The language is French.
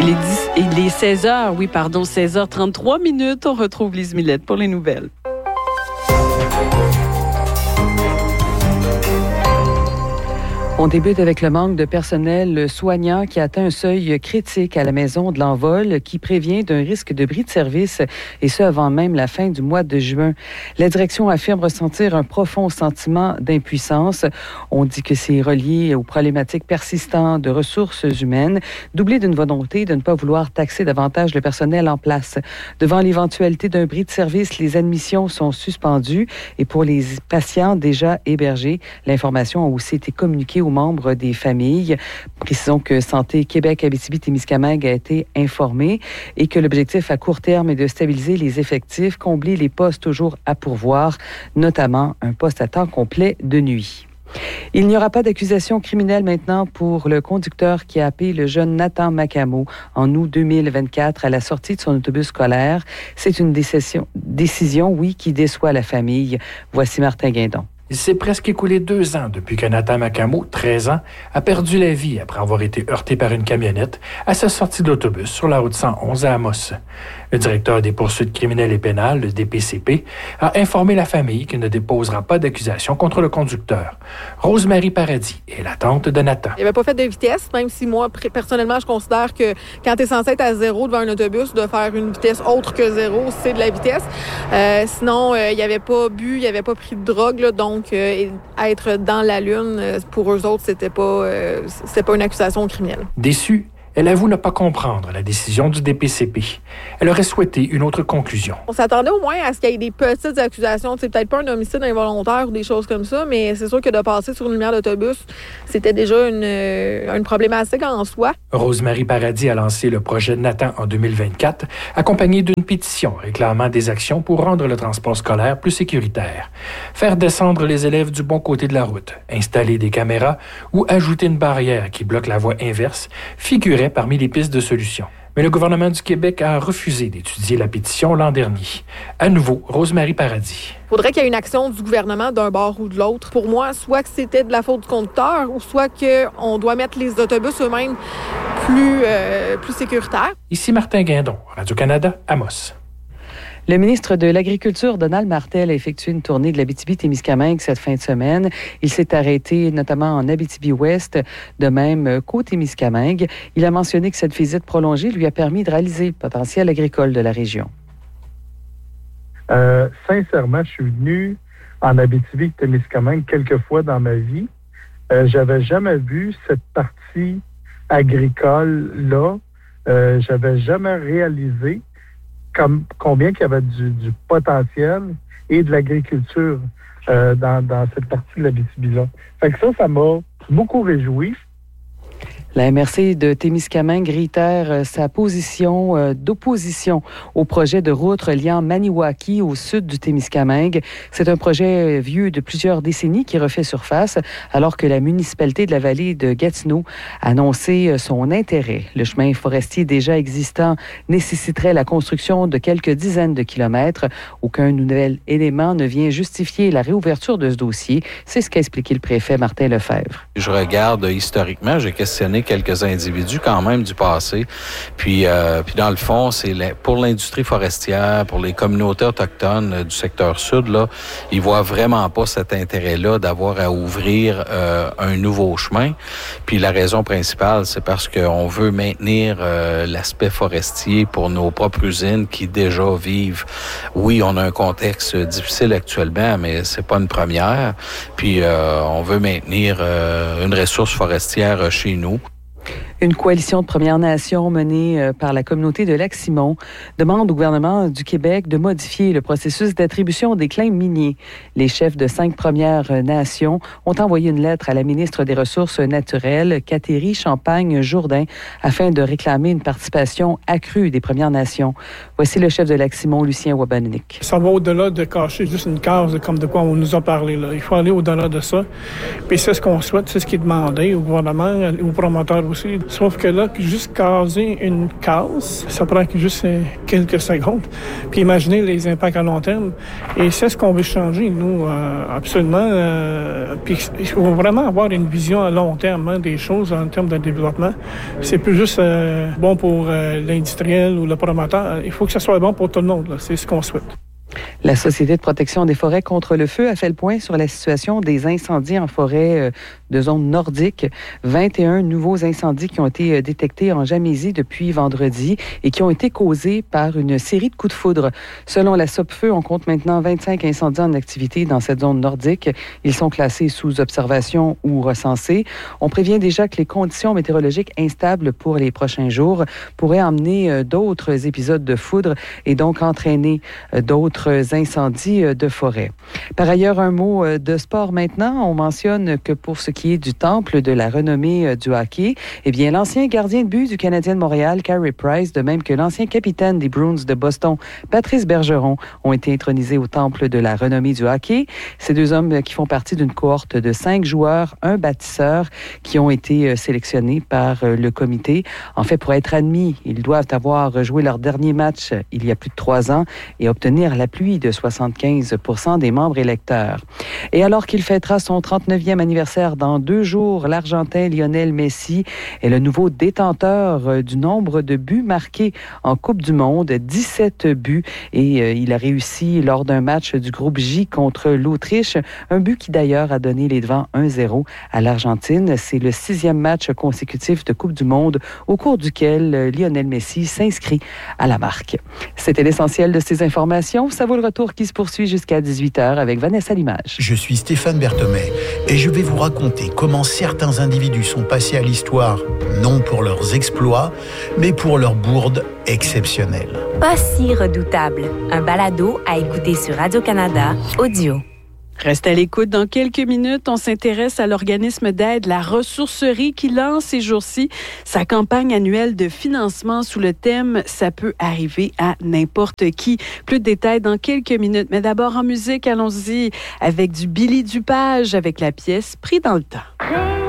Il est 16h, 16h33 minutes. On retrouve Lise Millette pour les nouvelles. On débute avec le manque de personnel soignant qui atteint un seuil critique à la Maison de l'Envol qui prévient d'un risque de bris de service et ce avant même la fin du mois de juin. La direction affirme ressentir un profond sentiment d'impuissance. On dit que c'est relié aux problématiques persistantes de ressources humaines, doublé d'une volonté de ne pas vouloir taxer davantage le personnel en place. Devant l'éventualité d'un bris de service, les admissions sont suspendues et pour les patients déjà hébergés, l'information a aussi été communiquée aux membres des familles. Précisons que Santé Québec Abitibi-Témiscamingue a été informé et que l'objectif à court terme est de stabiliser les effectifs, combler les postes toujours à pourvoir, notamment un poste à temps complet de nuit. Il n'y aura pas d'accusation criminelle maintenant pour le conducteur qui a happé le jeune Nathan Macamo en août 2024 à la sortie de son autobus scolaire. C'est une décision, qui déçoit la famille. Voici Martin Guindon. Il s'est presque écoulé 2 ans depuis que Nathan Macamo, 13 ans, a perdu la vie après avoir été heurté par une camionnette à sa sortie d'autobus sur la route 111 à Amos. Le directeur des poursuites criminelles et pénales, le DPCP, a informé la famille qu'il ne déposera pas d'accusation contre le conducteur. Rose-Marie Paradis est la tante de Nathan. Il n'avait pas fait de vitesse, même si moi, personnellement, je considère que quand tu es censé être à 0 devant un autobus, de faire une vitesse autre que 0, c'est de la vitesse. Sinon, il n'avait pas bu, il n'avait pas pris de drogue, là, donc être dans la lune, pour eux autres, c'était pas une accusation criminelle. Déçue, elle avoue ne pas comprendre la décision du DPCP. Elle aurait souhaité une autre conclusion. On s'attendait au moins à ce qu'il y ait des petites accusations. C'est peut-être pas un homicide involontaire ou des choses comme ça, mais c'est sûr que de passer sur une lumière d'autobus, c'était déjà une problématique en soi. Rose-Marie Paradis a lancé le projet Nathan en 2024, accompagné d'une pétition réclamant des actions pour rendre le transport scolaire plus sécuritaire. Faire descendre les élèves du bon côté de la route, installer des caméras ou ajouter une barrière qui bloque la voie inverse figuraient parmi les pistes de solutions. Mais le gouvernement du Québec a refusé d'étudier la pétition l'an dernier. À nouveau, Rose-Marie Paradis. Il faudrait qu'il y ait une action du gouvernement d'un bord ou de l'autre. Pour moi, soit que c'était de la faute du conducteur ou soit qu'on doit mettre les autobus eux-mêmes plus sécuritaires. Ici Martin Guindon, Radio-Canada, Amos. Le ministre de l'Agriculture, Donald Martel, a effectué une tournée de l'Abitibi-Témiscamingue cette fin de semaine. Il s'est arrêté notamment en Abitibi-Ouest, de même qu'au Témiscamingue. Il a mentionné que cette visite prolongée lui a permis de réaliser le potentiel agricole de la région. Sincèrement, je suis venu en Abitibi-Témiscamingue quelques fois dans ma vie. J'avais jamais vu cette partie agricole-là. J'avais jamais réalisé combien il y avait du potentiel et de l'agriculture dans cette partie de l'Abitibi-là. Fait que ça m'a beaucoup réjoui. La MRC de Témiscamingue réitère sa position d'opposition au projet de route reliant Maniwaki au sud du Témiscamingue. C'est un projet vieux de plusieurs décennies qui refait surface alors que la municipalité de la vallée de Gatineau a annoncé son intérêt. Le chemin forestier déjà existant nécessiterait la construction de quelques dizaines de kilomètres. Aucun nouvel élément ne vient justifier la réouverture de ce dossier. C'est ce qu'a expliqué le préfet Martin Lefebvre. Je regarde historiquement, j'ai questionné quelques individus quand même du passé. Puis dans le fond, c'est pour l'industrie forestière, pour les communautés autochtones du secteur sud, là, ils voient vraiment pas cet intérêt-là d'avoir à ouvrir un nouveau chemin. Puis la raison principale, c'est parce qu'on veut maintenir l'aspect forestier pour nos propres usines qui déjà vivent. Oui, on a un contexte difficile actuellement, mais c'est pas une première. Puis on veut maintenir une ressource forestière chez nous. Une coalition de Premières Nations menée par la communauté de Lac-Simon demande au gouvernement du Québec de modifier le processus d'attribution des claims miniers. Les chefs de 5 Premières Nations ont envoyé une lettre à la ministre des Ressources naturelles, Catherine Champagne-Jourdain, afin de réclamer une participation accrue des Premières Nations. Voici le chef de Lac-Simon, Lucien Wabanik. Ça va au-delà de cacher juste une case comme de quoi on nous a parlé, là. Il faut aller au-delà de ça. Puis c'est ce qu'on souhaite, c'est ce qui est demandé au gouvernement, aux promoteurs aussi. Sauf que là, juste caser une case, ça prend juste quelques secondes. Puis imaginez les impacts à long terme. Et c'est ce qu'on veut changer, nous, absolument. Puis il faut vraiment avoir une vision à long terme des choses en termes de développement. C'est plus juste bon pour l'industriel ou le promoteur. Il faut que ça soit bon pour tout le monde. Là. C'est ce qu'on souhaite. La Société de protection des forêts contre le feu a fait le point sur la situation des incendies en forêt de zone nordique. 21 nouveaux incendies qui ont été détectés en Gamésie depuis vendredi et qui ont été causés par une série de coups de foudre. Selon la SOPFEU, on compte maintenant 25 incendies en activité dans cette zone nordique. Ils sont classés sous observation ou recensés. On prévient déjà que les conditions météorologiques instables pour les prochains jours pourraient emmener d'autres épisodes de foudre et donc entraîner d'autres incendies de forêt. Par ailleurs, un mot de sport maintenant. On mentionne que pour ce qui est du temple de la renommée du hockey, eh bien, l'ancien gardien de but du Canadien de Montréal, Carey Price, de même que l'ancien capitaine des Bruins de Boston, Patrice Bergeron, ont été intronisés au temple de la renommée du hockey. Ces deux hommes qui font partie d'une cohorte de 5 joueurs, un bâtisseur, qui ont été sélectionnés par le comité. En fait, pour être admis, ils doivent avoir joué leur dernier match il y a plus de 3 ans et obtenir l'appui de 75% des membres électeurs. Et alors qu'il fêtera son 39e anniversaire dans 2 jours, l'Argentin Lionel Messi est le nouveau détenteur du nombre de buts marqués en Coupe du Monde, 17 buts. Et il a réussi lors d'un match du groupe J contre l'Autriche, un but qui d'ailleurs a donné les devants 1-0 à l'Argentine. C'est le 6e match consécutif de Coupe du Monde au cours duquel Lionel Messi s'inscrit à la marque. C'était l'essentiel de ces informations. Ça vaut le retour qui se poursuit jusqu'à 18h avec Vanessa Limage. Je suis Stéphane Berthomé et je vais vous raconter comment certains individus sont passés à l'histoire, non pour leurs exploits, mais pour leurs bourdes exceptionnelles. Pas si redoutable. Un balado à écouter sur Radio-Canada Audio. Reste à l'écoute. Dans quelques minutes, on s'intéresse à l'organisme d'aide La Ressourcerie qui lance ces jours-ci sa campagne annuelle de financement sous le thème « Ça peut arriver à n'importe qui ». Plus de détails dans quelques minutes. Mais d'abord, en musique, allons-y avec du Billy Dupage avec la pièce « Pris dans le temps ».